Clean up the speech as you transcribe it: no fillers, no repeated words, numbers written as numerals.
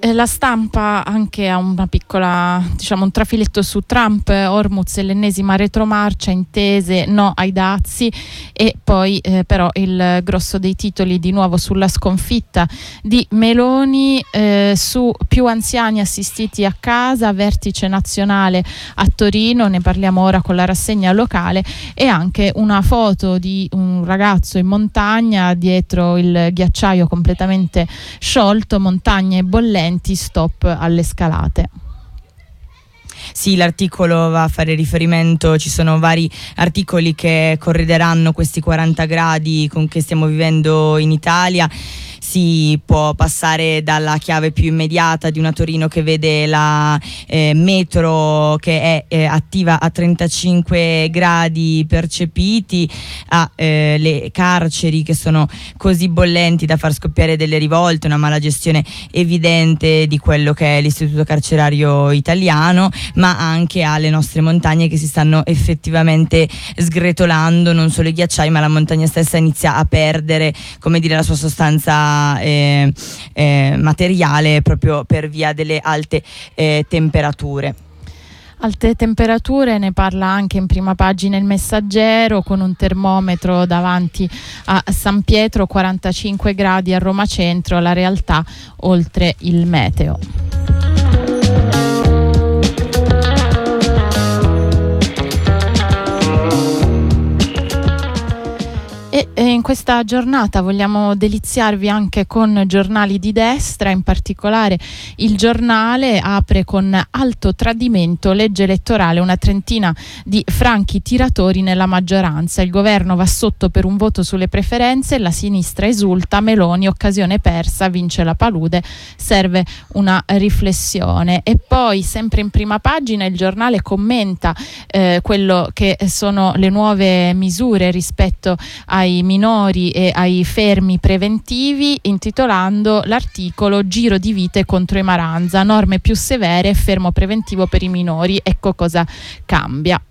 La Stampa anche ha una piccola, un trafiletto su Trump, Hormuz e l'ennesima retromarcia, intese, no ai dazi, e poi però il grosso dei titoli di nuovo sulla sconfitta di Meloni, su più anziani assistiti a casa, vertice nazionale a Torino, ne parliamo ora con la rassegna locale, e anche una foto di un ragazzo in montagna dietro il ghiacciaio completamente sciolto, montagne bollenti, stop alle scalate. Sì, l'articolo va a fare riferimento, ci sono vari articoli che correderanno questi 40 gradi che stiamo vivendo in Italia. Si può passare dalla chiave più immediata di una Torino che vede la metro che è attiva a 35 gradi percepiti, a le carceri che sono così bollenti da far scoppiare delle rivolte, una mala gestione evidente di quello che è l'istituto carcerario italiano, ma anche alle nostre montagne che si stanno effettivamente sgretolando. Non solo i ghiacciai, ma la montagna stessa inizia a perdere, la sua sostanza materiale, proprio per via delle alte temperature. Alte temperature ne parla anche in prima pagina il Messaggero, con un termometro davanti a San Pietro, 45 gradi a Roma Centro, la realtà oltre il meteo. E in questa giornata vogliamo deliziarvi anche con giornali di destra, in particolare il Giornale apre con alto tradimento, legge elettorale, una trentina di franchi tiratori nella maggioranza, il governo va sotto per un voto sulle preferenze, la sinistra esulta, Meloni occasione persa, vince la palude, serve una riflessione. E poi sempre in prima pagina il Giornale commenta quello che sono le nuove misure rispetto ai minori e ai fermi preventivi, intitolando l'articolo Giro di vite contro i Maranza, norme più severe e fermo preventivo per i minori, ecco cosa cambia.